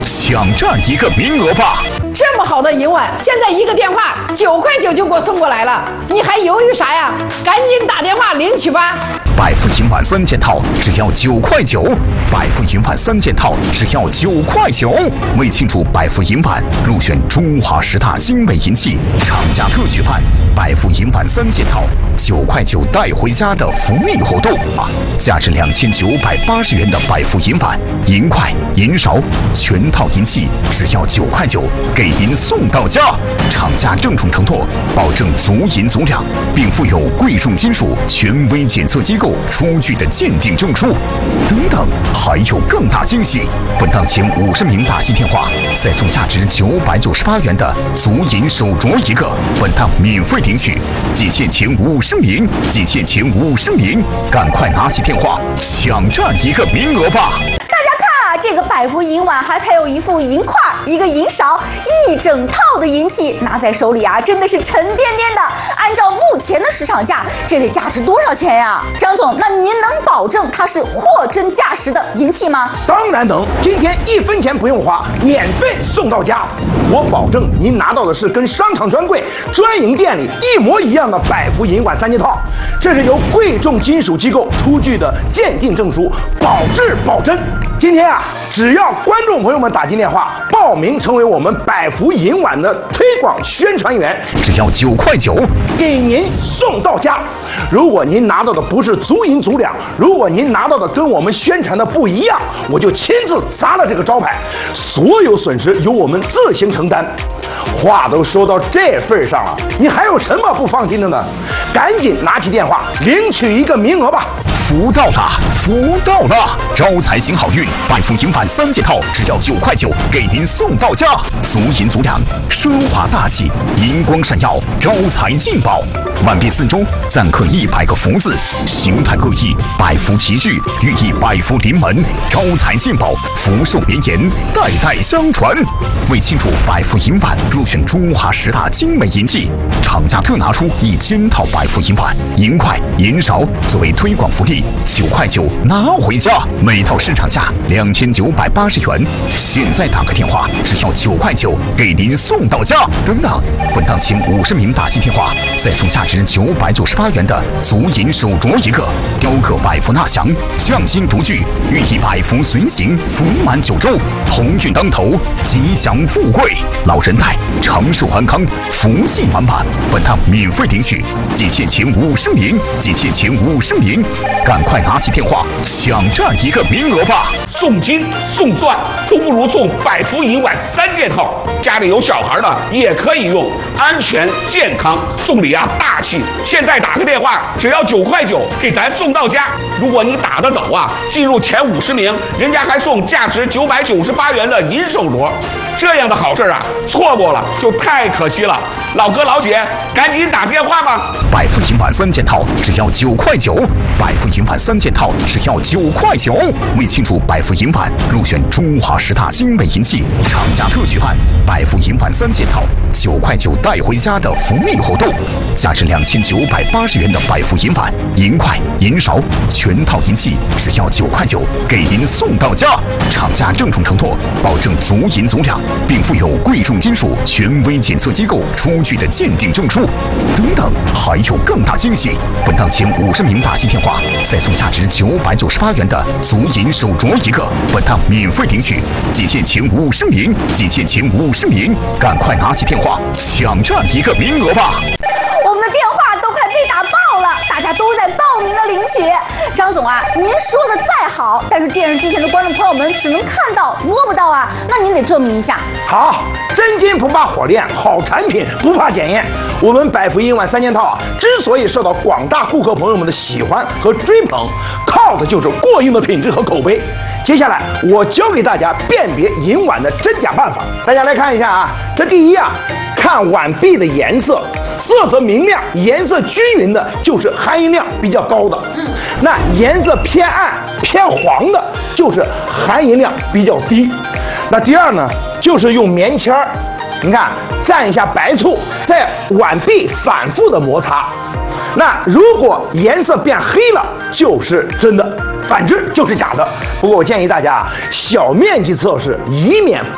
抢占一个名额吧！ 这么好的银碗，现在一个电话9块9就给我送过来了，你还犹豫啥呀？赶紧打电话领取吧！ 百富银碗3件套只要9块9，百富银碗3件套只要9块9。为庆祝百富银碗入选中华10大精美银器，厂家特举办百富银碗3件套9块9带回家的福利活动啊！价值2980元的百富银碗、银筷、银勺全套银器只要9块9，给您送到家。厂家郑重承诺，保证足银足两，并附有贵重金属权威检测机构出具的鉴定证书。等等，还有更大惊喜！本档前50名打进电话，再送价值998元的足银手镯一个，本档免费领取。仅限前50名，仅限前50名，赶快拿起电话抢占一个名额吧！ 这个百福银碗还配有一副银筷、一个银勺，一整套的银器，拿在手里啊，真的是沉甸甸的。按照目前的市场价，这得价值多少钱呀？张总，那您能保证它是货真价实的银器吗？ 当然能，今天1分钱不用花，免费送到家。我保证您拿到的是跟商场专柜、专营店里一模一样的百福银碗3件套，这是由贵重金属机构出具的鉴定证书，保质保真。今天啊，只要观众朋友们打进电话报名成为我们百福银碗的推广宣传员， 只要9块9， 给您送到家。如果您拿到的不是足银足两，如果您拿到的跟我们宣传的不一样，我就亲自砸了这个招牌，所有损失由我们自行承担。话都说到这份上了，你还有什么不放心的呢？赶紧拿起电话领取一个名额吧！ 福到了，福到了！招财行好运，百富银碗3件套只要9块9，给您送到家。足银足两，奢华大气，银光闪耀，招财进宝。碗壁四周錾刻100个福字，形态各异，百福齐聚，寓意百福临门，招财进宝，福寿绵延，代代相传。为庆祝百富银碗入选中华10大精美银器，厂家特拿出1000套百富银碗、银筷、银勺作为推广福利，9块9拿回家，每套市场价2980元。现在打个电话，只要9块9，给您送到家。等等，本档前50名打进电话，再送价值998元的足银手镯一个，雕刻百福纳祥，匠心独具，寓意百福随行，福满9州，鸿运当头，吉祥富贵，老人戴长寿安康，福气满满。本档免费领取，仅限前50名，仅限前50名，赶快拿起电话抢占一个名额吧！ 送金送钻都不如送百福银碗3件套，家里有小孩的也可以用，安全健康，送礼啊大气。现在打个电话，只要9块9，给咱送到家。如果你打得早啊，进入前50名，人家还送价值998元的银手镯。这样的好事啊，错过了就太可惜了。老哥老姐，赶紧打电话吧！ 百富银碗3件套只要9块9，百富银碗3件套只要9块9。为庆祝百富银碗入选中华10大精美银器，厂家特举办百富银碗3件套9块9带回家的福利活动，价值2980元的百富银碗、银筷、银勺全套银器只要9块9，给您送到家。厂家郑重承诺，保证足银足两，并附有贵重金属权威检测机构出具的鉴定证书。等等，还有更大惊喜！本档前50名打进电话，再送价值998元的足银手镯一个，本档免费领取。仅限前50名，仅限前50名，赶快拿起电话抢占一个名额吧！ 我们的电话都快被打爆了，大家都在报名的领取。张总啊，您说的再好，但是电视机前的观众朋友们只能看到摸不到啊，那您得证明一下。 好，真金不怕火炼，好产品不怕检验。我们百福银碗3件套啊，之所以受到广大顾客朋友们的喜欢和追捧，靠的就是过硬的品质和口碑。接下来我教给大家辨别银碗的真假办法，大家来看一下啊。这第一啊，看碗壁的颜色，色泽明亮、颜色均匀的，就是含银量比较高的。那颜色偏暗、偏黄的，就是含银量比较低。那第二呢，就是用棉签儿，你看蘸一下白醋，在碗壁反复的摩擦。那如果颜色变黑了，就是真的，反之就是假的。不过我建议大家小面积测试，以免